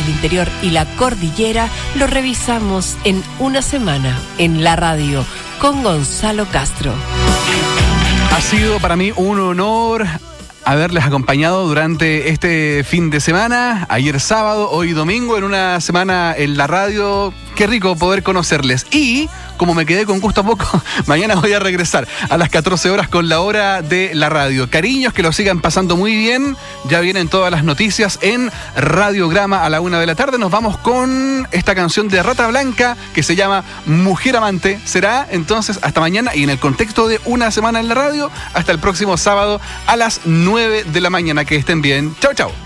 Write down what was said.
el interior y la cordillera lo revisamos en una semana en la radio con Gonzalo Castro. Ha sido para mí un honor haberles acompañado durante este fin de semana, ayer sábado, hoy domingo, en una semana en la radio. Qué rico poder conocerles. Y, como me quedé con gusto a poco, mañana voy a regresar a las 14 horas con la hora de la radio. Cariños, que lo sigan pasando muy bien. Ya vienen todas las noticias en Radiograma a la 1 de la tarde. Nos vamos con esta canción de Rata Blanca que se llama Mujer Amante. Será entonces hasta mañana y en el contexto de una semana en la radio, hasta el próximo sábado a las 9 de la mañana. Que estén bien. Chau, chau.